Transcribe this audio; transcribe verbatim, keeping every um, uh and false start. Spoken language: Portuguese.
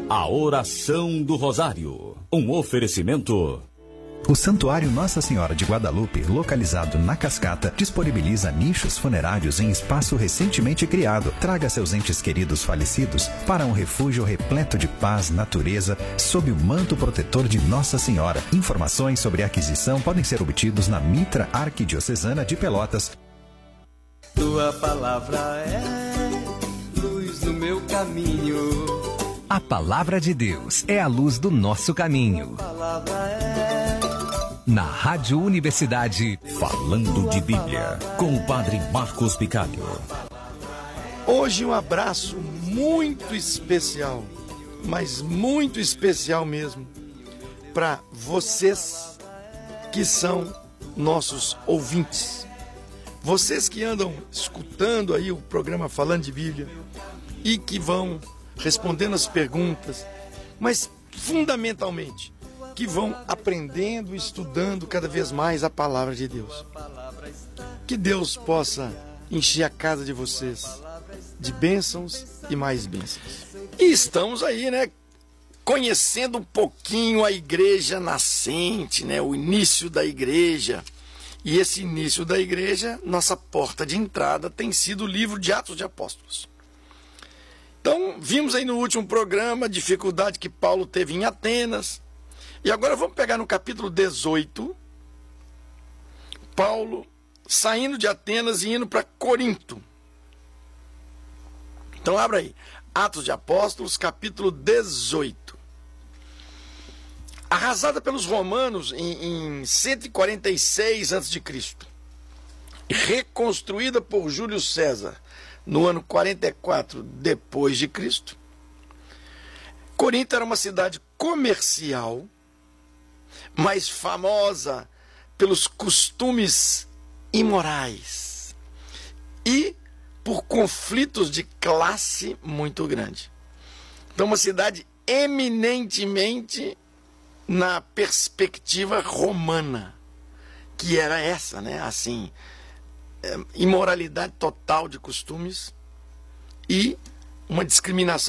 A oração do Rosário. Um oferecimento. O Santuário Nossa Senhora de Guadalupe, localizado na Cascata, disponibiliza nichos funerários em espaço recentemente criado. Traga seus entes queridos falecidos para um refúgio repleto de paz, natureza, sob o manto protetor de Nossa Senhora. Informações sobre a aquisição podem ser obtidos na Mitra Arquidiocesana de Pelotas. Tua palavra é luz no meu caminho. A palavra de Deus é a luz do nosso caminho. Tua palavra é... Na Rádio Universidade, Falando de Bíblia, com o Padre Marcos Picalho. Hoje um abraço muito especial, mas muito especial mesmo, para vocês que são nossos ouvintes. Vocês que andam escutando aí o programa Falando de Bíblia e que vão respondendo as perguntas, mas fundamentalmente que vão aprendendo e estudando cada vez mais a palavra de Deus. Que Deus possa encher a casa de vocês de bênçãos e mais bênçãos. E estamos aí, né, conhecendo um pouquinho a igreja nascente, né, o início da igreja. E esse início da igreja, nossa porta de entrada tem sido o livro de Atos de Apóstolos. Então, vimos aí no último programa a dificuldade que Paulo teve em Atenas. E agora vamos pegar no capítulo dezoito, Paulo saindo de Atenas e indo para Corinto. Então abra aí, Atos de Apóstolos, capítulo dezoito. Arrasada pelos romanos em, em cento e quarenta e seis antes de Cristo, reconstruída por Júlio César no ano quarenta e quatro depois de Cristo, Corinto era uma cidade comercial, mas famosa pelos costumes imorais e por conflitos de classe muito grande. Então, uma cidade eminentemente na perspectiva romana, que era essa, né? Assim, imoralidade total de costumes e uma discriminação